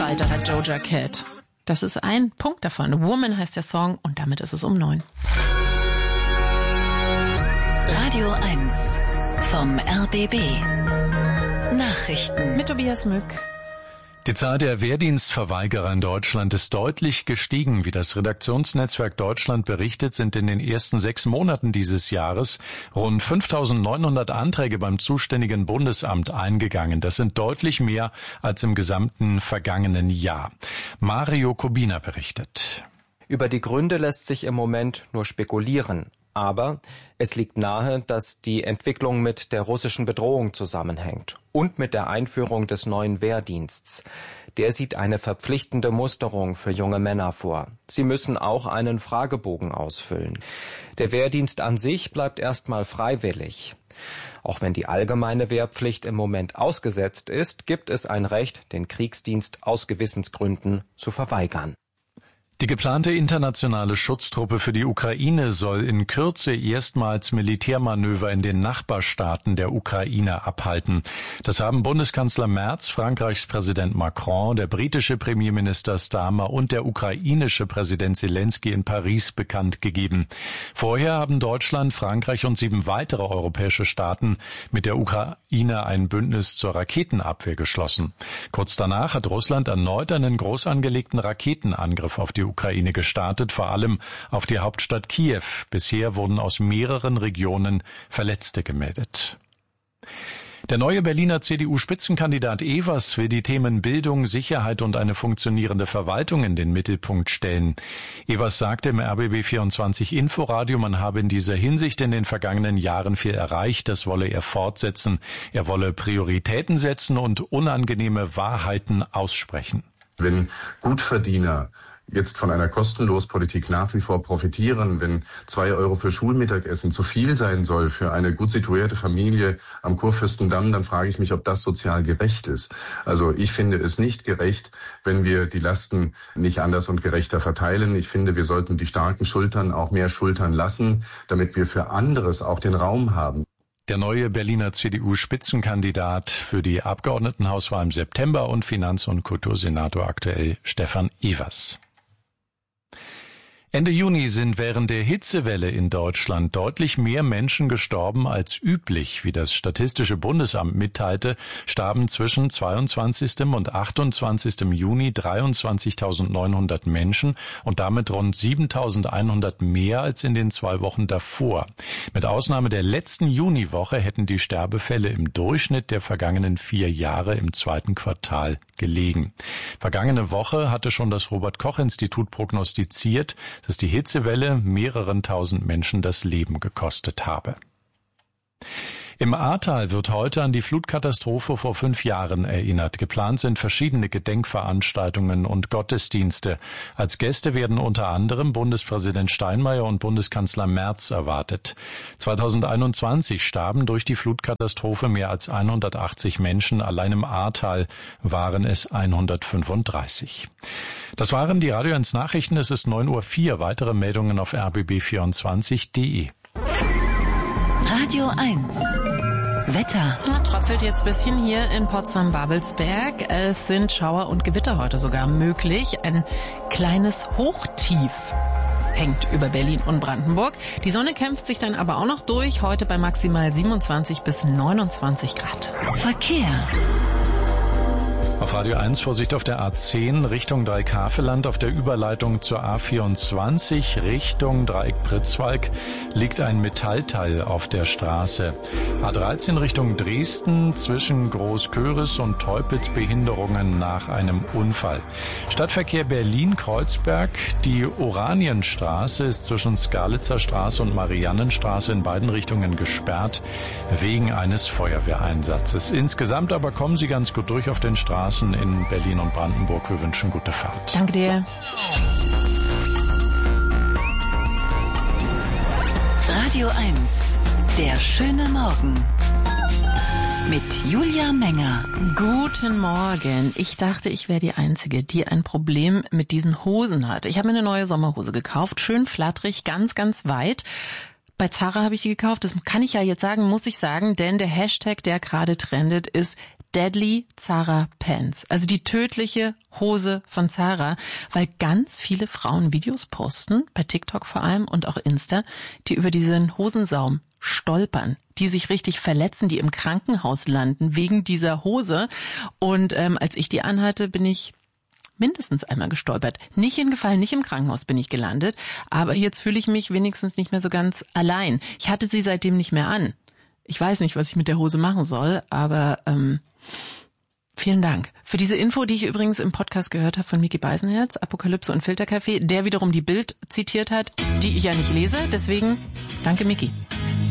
Vorreiter hat Doja Cat. Das ist ein Punkt davon. Woman heißt der Song und damit ist es um 9. Radio 1 vom RBB. Nachrichten Mit Tobias Mück. Die Zahl der Wehrdienstverweigerer in Deutschland ist deutlich gestiegen. Wie das Redaktionsnetzwerk Deutschland berichtet, sind in den ersten 6 Monaten dieses Jahres rund 5.900 Anträge beim zuständigen Bundesamt eingegangen. Das sind deutlich mehr als im gesamten vergangenen Jahr. Mario Kubina berichtet. Über die Gründe lässt sich im Moment nur spekulieren. Aber es liegt nahe, dass die Entwicklung mit der russischen Bedrohung zusammenhängt und mit der Einführung des neuen Wehrdienstes. Der sieht eine verpflichtende Musterung für junge Männer vor. Sie müssen auch einen Fragebogen ausfüllen. Der Wehrdienst an sich bleibt erstmal freiwillig. Auch wenn die allgemeine Wehrpflicht im Moment ausgesetzt ist, gibt es ein Recht, den Kriegsdienst aus Gewissensgründen zu verweigern. Die geplante internationale Schutztruppe für die Ukraine soll in Kürze erstmals Militärmanöver in den Nachbarstaaten der Ukraine abhalten. Das haben Bundeskanzler Merz, Frankreichs Präsident Macron, der britische Premierminister Starmer und der ukrainische Präsident Zelensky in Paris bekannt gegeben. Vorher haben Deutschland, Frankreich und 7 weitere europäische Staaten mit der Ukraine ein Bündnis zur Raketenabwehr geschlossen. Kurz danach hat Russland erneut einen groß angelegten Raketenangriff auf die Ukraine gestartet, vor allem auf die Hauptstadt Kiew. Bisher wurden aus mehreren Regionen Verletzte gemeldet. Der neue Berliner CDU-Spitzenkandidat Evers will die Themen Bildung, Sicherheit und eine funktionierende Verwaltung in den Mittelpunkt stellen. Evers sagte im RBB24 Inforadio, man habe in dieser Hinsicht in den vergangenen Jahren viel erreicht, das wolle er fortsetzen. Er wolle Prioritäten setzen und unangenehme Wahrheiten aussprechen. Wenn Gutverdiener jetzt von einer Kostenlospolitik nach wie vor profitieren, wenn 2 Euro für Schulmittagessen zu viel sein soll für eine gut situierte Familie am Kurfürstendamm, dann frage ich mich, ob das sozial gerecht ist. Also ich finde es nicht gerecht, wenn wir die Lasten nicht anders und gerechter verteilen. Ich finde, wir sollten die starken Schultern auch mehr schultern lassen, damit wir für anderes auch den Raum haben. Der neue Berliner CDU-Spitzenkandidat für die Abgeordnetenhauswahl im September und Finanz- und Kultursenator aktuell Stefan Evers. Ende Juni sind während der Hitzewelle in Deutschland deutlich mehr Menschen gestorben als üblich. Wie das Statistische Bundesamt mitteilte, starben zwischen 22. und 28. Juni 23.900 Menschen und damit rund 7.100 mehr als in den 2 Wochen davor. Mit Ausnahme der letzten Juniwoche hätten die Sterbefälle im Durchschnitt der vergangenen 4 Jahre im 2. Quartal gelegen. Vergangene Woche hatte schon das Robert-Koch-Institut prognostiziert, dass die Hitzewelle mehreren tausend Menschen das Leben gekostet habe. Im Ahrtal wird heute an die Flutkatastrophe vor 5 Jahren erinnert. Geplant sind verschiedene Gedenkveranstaltungen und Gottesdienste. Als Gäste werden unter anderem Bundespräsident Steinmeier und Bundeskanzler Merz erwartet. 2021 starben durch die Flutkatastrophe mehr als 180 Menschen. Allein im Ahrtal waren es 135. Das waren die Radio 1 Nachrichten. Es ist 9:04 Uhr. Weitere Meldungen auf rbb24.de. Radio 1 Wetter. Tröpfelt jetzt ein bisschen hier in Potsdam-Babelsberg. Es sind Schauer und Gewitter heute sogar möglich. Ein kleines Hochtief hängt über Berlin und Brandenburg. Die Sonne kämpft sich dann aber auch noch durch. Heute bei maximal 27 bis 29 Grad. Verkehr. Auf Radio 1 Vorsicht auf der A10 Richtung Dreieck-Havelland. Auf der Überleitung zur A24 Richtung Dreieck-Pritzwalk liegt ein Metallteil auf der Straße. A13 Richtung Dresden zwischen Großköris und Teupitz Behinderungen nach einem Unfall. Stadtverkehr Berlin-Kreuzberg. Die Oranienstraße ist zwischen Skalitzer Straße und Mariannenstraße in beiden Richtungen gesperrt wegen eines Feuerwehreinsatzes. Insgesamt aber kommen Sie ganz gut durch auf den Straßen in Berlin und Brandenburg. Wir wünschen gute Fahrt. Danke dir. Radio 1, der schöne Morgen. Mit Julia Menger. Guten Morgen. Ich dachte, ich wäre die Einzige, die ein Problem mit diesen Hosen hat. Ich habe mir eine neue Sommerhose gekauft. Schön flatterig, ganz, ganz weit. Bei Zara habe ich die gekauft. Das kann ich ja jetzt sagen, muss ich sagen, denn der Hashtag, der gerade trendet, ist Deadly Zara Pants, also die tödliche Hose von Zara, weil ganz viele Frauen Videos posten, bei TikTok vor allem und auch Insta, die über diesen Hosensaum stolpern, die sich richtig verletzen, die im Krankenhaus landen wegen dieser Hose. Und als ich die anhatte, bin ich mindestens einmal gestolpert. Nicht hingefallen, nicht im Krankenhaus bin ich gelandet, aber jetzt fühle ich mich wenigstens nicht mehr so ganz allein. Ich hatte sie seitdem nicht mehr an. Ich weiß nicht, was ich mit der Hose machen soll, aber vielen Dank für diese Info, die ich übrigens im Podcast gehört habe von Micky Beisenherz, Apokalypse und Filterkaffee, der wiederum die Bild zitiert hat, die ich ja nicht lese. Deswegen danke, Micky.